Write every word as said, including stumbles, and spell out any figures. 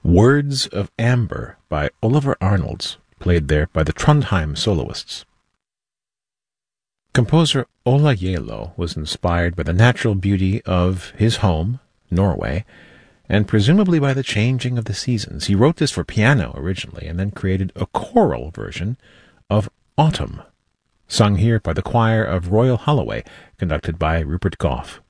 Words of Amber by Oliver Arnolds, played there by the Trondheim soloists. Composer Ola Gjeilo was inspired by the natural beauty of his home, Norway, and presumably by the changing of the seasons. He wrote this for piano originally, and then created a choral version of Autumn, sung here by the choir of Royal Holloway, conducted by Rupert Gough.